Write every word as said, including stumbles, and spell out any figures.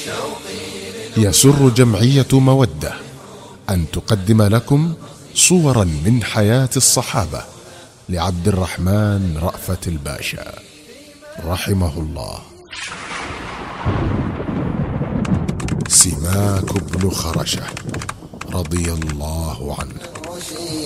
يسر جمعية مودة أن تقدم لكم صورا من حياة الصحابة لعبد الرحمن رأفت الباشا رحمه الله. سماك بن خرشة رضي الله عنه.